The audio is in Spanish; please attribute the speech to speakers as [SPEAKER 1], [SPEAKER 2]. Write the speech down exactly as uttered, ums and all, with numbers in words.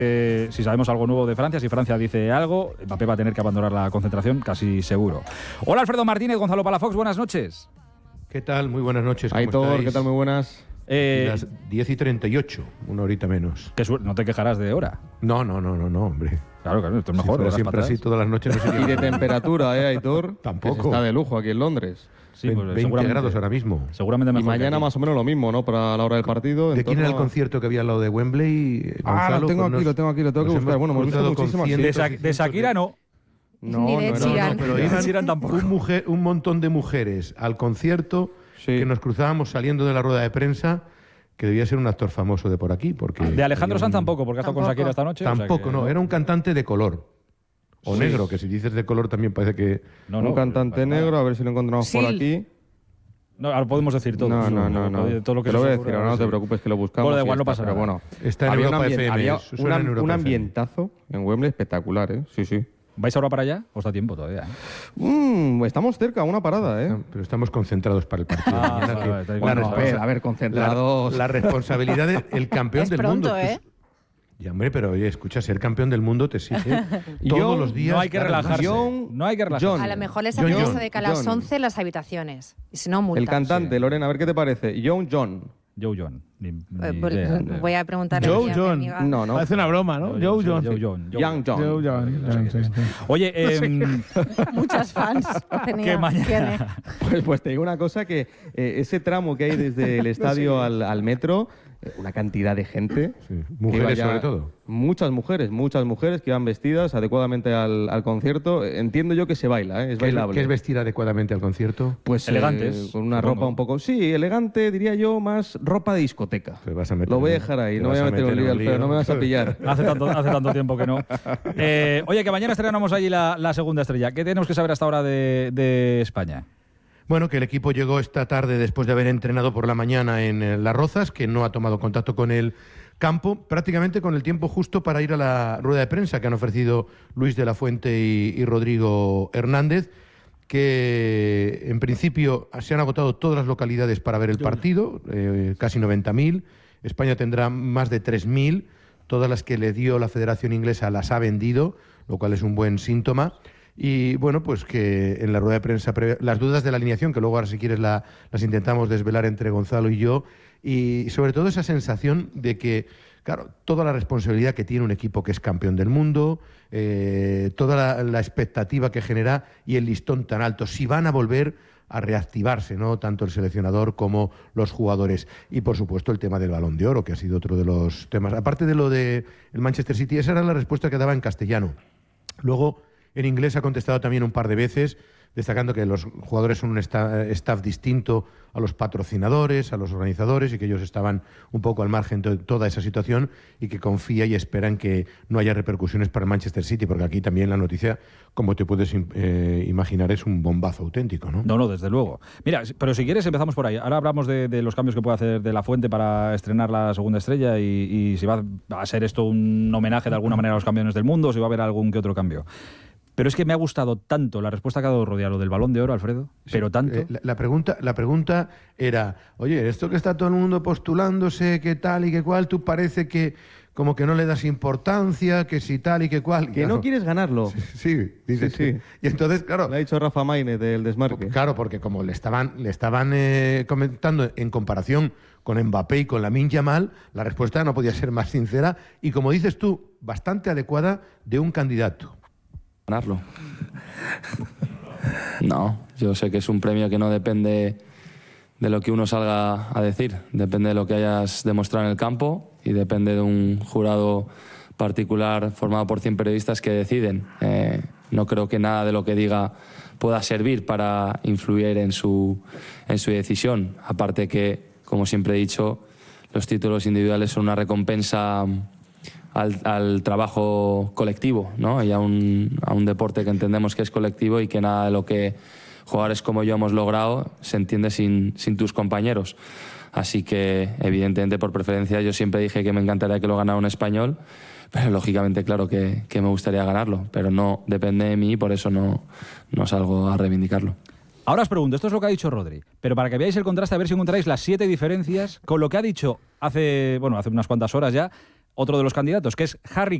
[SPEAKER 1] Eh, si sabemos algo nuevo de Francia, si Francia dice algo, Mbappé va a tener que abandonar la concentración, casi seguro. Hola Alfredo Martínez, Gonzalo Palafox, buenas noches.
[SPEAKER 2] ¿Qué tal? Muy buenas noches. ¿Cómo
[SPEAKER 3] Aitor,
[SPEAKER 2] estáis?
[SPEAKER 3] ¿qué tal? Muy buenas.
[SPEAKER 1] Eh,
[SPEAKER 2] Las diez y treinta y ocho, una horita menos.
[SPEAKER 1] Que no te quejarás de hora.
[SPEAKER 2] No, no, no, no, no, hombre.
[SPEAKER 1] Claro, claro, esto es
[SPEAKER 2] Si
[SPEAKER 1] mejor.
[SPEAKER 2] fuera siempre así todas las noches no sería.
[SPEAKER 3] Y de temperatura, ¿eh, Aitor?
[SPEAKER 2] Tampoco.
[SPEAKER 3] Que se está de lujo aquí en Londres.
[SPEAKER 1] Sí, pues,
[SPEAKER 2] veinte
[SPEAKER 1] seguramente,
[SPEAKER 2] grados ahora mismo.
[SPEAKER 1] Seguramente
[SPEAKER 3] Y
[SPEAKER 1] mejor.
[SPEAKER 3] mañana más o menos lo mismo, ¿no? Para la hora del partido.
[SPEAKER 2] ¿De quién era el
[SPEAKER 3] a...
[SPEAKER 2] concierto que había al lado de Wembley?
[SPEAKER 3] Ah,
[SPEAKER 2] Gonzalo?
[SPEAKER 3] lo tengo
[SPEAKER 2] Pues
[SPEAKER 3] aquí,
[SPEAKER 2] nos-
[SPEAKER 3] lo tengo aquí, lo tengo que
[SPEAKER 2] nos
[SPEAKER 3] buscar.
[SPEAKER 2] hemos
[SPEAKER 3] Bueno, hemos visto
[SPEAKER 2] cruzado con
[SPEAKER 3] muchísimas.
[SPEAKER 2] cientos
[SPEAKER 1] De,
[SPEAKER 2] y
[SPEAKER 1] Sha-
[SPEAKER 2] cientos
[SPEAKER 1] de Shakira no.
[SPEAKER 3] No,
[SPEAKER 4] Ni de
[SPEAKER 3] no, no,
[SPEAKER 4] Sheeran.
[SPEAKER 3] no,
[SPEAKER 2] pero
[SPEAKER 1] De
[SPEAKER 2] iban
[SPEAKER 1] Sheeran tampoco.
[SPEAKER 2] un, mujer, un montón de mujeres al concierto
[SPEAKER 3] Sí.
[SPEAKER 2] que nos cruzábamos saliendo de la rueda de prensa, que debía ser un actor famoso de por aquí. Porque
[SPEAKER 1] De Alejandro
[SPEAKER 2] había
[SPEAKER 1] Sanz
[SPEAKER 2] un-
[SPEAKER 1] tampoco, porque ha estado con
[SPEAKER 4] Tampoco.
[SPEAKER 1] Shakira esta noche. o sea
[SPEAKER 2] Tampoco,
[SPEAKER 1] que
[SPEAKER 2] no. Era un cantante de color. O
[SPEAKER 3] Sí.
[SPEAKER 2] negro, que si dices de color también parece que...
[SPEAKER 1] No,
[SPEAKER 3] Un
[SPEAKER 1] no,
[SPEAKER 3] cantante
[SPEAKER 1] pues, nada.
[SPEAKER 3] negro, a ver si lo encontramos por
[SPEAKER 4] Sil.
[SPEAKER 3] aquí.
[SPEAKER 1] No, ahora podemos decir todo.
[SPEAKER 3] No, no, no, no.
[SPEAKER 1] Todo lo que
[SPEAKER 3] te lo
[SPEAKER 1] se
[SPEAKER 3] voy a
[SPEAKER 1] ocurra,
[SPEAKER 3] decir ahora, no
[SPEAKER 1] sí.
[SPEAKER 3] te preocupes que lo buscamos.
[SPEAKER 1] Bueno, da
[SPEAKER 3] y
[SPEAKER 1] igual,
[SPEAKER 3] ya
[SPEAKER 1] no
[SPEAKER 3] está,
[SPEAKER 1] pasa
[SPEAKER 3] pero
[SPEAKER 1] nada.
[SPEAKER 3] bueno.
[SPEAKER 2] Está en
[SPEAKER 3] había
[SPEAKER 2] Europa
[SPEAKER 3] un ambien-
[SPEAKER 2] F M,
[SPEAKER 3] había
[SPEAKER 2] suena
[SPEAKER 3] un,
[SPEAKER 2] en
[SPEAKER 3] am-
[SPEAKER 2] Europa
[SPEAKER 3] un
[SPEAKER 2] F M.
[SPEAKER 3] ambientazo en Wembley espectacular, ¿eh? Sí, sí.
[SPEAKER 1] ¿Vais ahora para allá? ¿Os da tiempo todavía? ¿eh?
[SPEAKER 3] Mm, estamos cerca, una parada, ¿eh?
[SPEAKER 2] Pero estamos concentrados para el partido. de
[SPEAKER 1] Ah,
[SPEAKER 2] mañana,
[SPEAKER 1] vale,
[SPEAKER 2] que
[SPEAKER 1] vale, estáis
[SPEAKER 2] la
[SPEAKER 1] bueno,
[SPEAKER 3] Bueno, a
[SPEAKER 2] responsa-
[SPEAKER 3] ver, a ver, concentrados.
[SPEAKER 2] La, la responsabilidad del campeón
[SPEAKER 4] Es
[SPEAKER 2] del
[SPEAKER 4] pronto,
[SPEAKER 2] mundo.
[SPEAKER 4] ¿eh?
[SPEAKER 2] Pues, ya, hombre, pero oye, escucha, ser campeón del mundo te exige todos
[SPEAKER 3] John,
[SPEAKER 2] los días.
[SPEAKER 1] No hay que
[SPEAKER 2] dar el
[SPEAKER 1] relajarse.
[SPEAKER 2] máximo.
[SPEAKER 3] John-
[SPEAKER 1] No hay que relajarse.
[SPEAKER 3] John.
[SPEAKER 4] A lo mejor les
[SPEAKER 2] John,
[SPEAKER 4] hacen
[SPEAKER 2] John,
[SPEAKER 4] eso de que a las
[SPEAKER 3] John.
[SPEAKER 4] once las habitaciones. Y si no, multas.
[SPEAKER 3] El cantante, Lorena, a ver qué te parece. John John.
[SPEAKER 1] Joe John. Ni,
[SPEAKER 4] Eh,
[SPEAKER 1] ni
[SPEAKER 4] por-
[SPEAKER 1] idea.
[SPEAKER 4] Voy a preguntarle
[SPEAKER 5] Joe
[SPEAKER 4] a mi
[SPEAKER 5] John.
[SPEAKER 4] amiga.
[SPEAKER 3] No, no.
[SPEAKER 5] Parece una broma, ¿no? Joe John.
[SPEAKER 1] Joe John. Joe
[SPEAKER 3] Young John.
[SPEAKER 5] Joe John. John, sí, sí.
[SPEAKER 1] Oye, em,
[SPEAKER 4] Muchas fans tenía,
[SPEAKER 1] que mañana-
[SPEAKER 4] tiene.
[SPEAKER 3] Pues, pues te digo una cosa, que eh, ese tramo que hay desde el estadio al, al metro, eh, una cantidad de gente.
[SPEAKER 2] Sí,
[SPEAKER 3] que
[SPEAKER 2] mujeres
[SPEAKER 3] iba ya-
[SPEAKER 2] sobre todo.
[SPEAKER 3] Muchas mujeres, muchas mujeres que iban vestidas adecuadamente al, al concierto. Entiendo yo que se baila, ¿eh? Es
[SPEAKER 2] ¿Qué es,
[SPEAKER 3] bailable.
[SPEAKER 2] qué es vestir adecuadamente al concierto?
[SPEAKER 3] Pues
[SPEAKER 1] Elegantes,
[SPEAKER 3] eh, con una
[SPEAKER 1] supongo.
[SPEAKER 3] ropa un poco... Sí, elegante, diría yo, más ropa de discoteca.
[SPEAKER 2] Te vas a meter
[SPEAKER 3] Lo voy a
[SPEAKER 2] en-
[SPEAKER 3] dejar ahí,
[SPEAKER 2] te
[SPEAKER 3] no voy
[SPEAKER 2] vas
[SPEAKER 3] a meter un lío,
[SPEAKER 2] en
[SPEAKER 3] Alfredo, no me vas a pillar.
[SPEAKER 1] hace, tanto, hace tanto tiempo que no. Eh, oye, que mañana estrenamos allí la, la segunda estrella. ¿Qué tenemos que saber hasta ahora de, de España?
[SPEAKER 2] Bueno, que el equipo llegó esta tarde después de haber entrenado por la mañana en eh, Las Rozas, que no ha tomado contacto con el campo, prácticamente con el tiempo justo para ir a la rueda de prensa que han ofrecido Luis de la Fuente y, y Rodrigo Hernández, que en principio se han agotado todas las localidades para ver el partido, eh, casi noventa mil. España tendrá más de tres mil. Todas las que le dio la Federación Inglesa las ha vendido, lo cual es un buen síntoma. Y bueno, pues que en la rueda de prensa, previa- las dudas de la alineación, que luego ahora si quieres la- las intentamos desvelar entre Gonzalo y yo, y sobre todo esa sensación de que, claro, toda la responsabilidad que tiene un equipo que es campeón del mundo, eh, toda la, la expectativa que genera y el listón tan alto, si van a volver a reactivarse, ¿no? Tanto el seleccionador como los jugadores. Y por supuesto el tema del Balón de Oro, que ha sido otro de los temas. Aparte de lo del Manchester City, esa era la respuesta que daba en castellano. Luego, en inglés ha contestado también un par de veces, destacando que los jugadores son un sta- staff distinto a los patrocinadores, a los organizadores, y que ellos estaban un poco al margen de toda esa situación y que confía y esperan que no haya repercusiones para el Manchester City, porque aquí también la noticia, como te puedes eh, imaginar, es un bombazo auténtico, ¿no?
[SPEAKER 1] No, no, desde luego. Mira, pero si quieres empezamos por ahí. Ahora hablamos de, de los cambios que puede hacer De la Fuente para estrenar la segunda estrella y, y si va a ser esto un homenaje de alguna manera a los campeones del mundo, o si va a haber algún que otro cambio. Pero es que me ha gustado tanto la respuesta que ha dado Rodri a lo del Balón de Oro, Alfredo, pero tanto...
[SPEAKER 2] Eh, la, la pregunta, la pregunta era, oye, esto que está todo el mundo postulándose, qué tal y qué cual, ¿tú parece que como que no le das importancia, que si tal y qué cual?
[SPEAKER 3] Que
[SPEAKER 2] Claro.
[SPEAKER 3] no quieres ganarlo.
[SPEAKER 2] Sí, dice
[SPEAKER 3] Sí,
[SPEAKER 2] sí.
[SPEAKER 3] sí.
[SPEAKER 2] Y entonces, claro,
[SPEAKER 3] Lo ha dicho Rafa Maine del Desmarque.
[SPEAKER 2] claro, porque como le estaban, le estaban eh, comentando en comparación con Mbappé y con Lamine Yamal, la respuesta no podía ser más sincera y, como dices tú, bastante adecuada de un candidato.
[SPEAKER 6] Ganarlo. No, yo sé que es un premio que no depende de lo que uno salga a decir, depende de lo que hayas demostrado en el campo y depende de un jurado particular formado por cien periodistas que deciden. Eh, no creo que nada de lo que diga pueda servir para influir en su, en su decisión. Aparte que, como siempre he dicho, los títulos individuales son una recompensa al, al trabajo colectivo, ¿no? Y a un, a un deporte que entendemos que es colectivo y que nada de lo que jugadores como yo hemos logrado se entiende sin, sin tus compañeros. Así que, evidentemente, por preferencia, yo siempre dije que me encantaría que lo ganara un español, pero lógicamente, claro que, que me gustaría ganarlo, pero no depende de mí y por eso no, no salgo a reivindicarlo.
[SPEAKER 1] Ahora os pregunto, esto es lo que ha dicho Rodri, pero para que veáis el contraste, a ver si encontráis las siete diferencias con lo que ha dicho hace, bueno, hace unas cuantas horas ya otro de los candidatos, que es Harry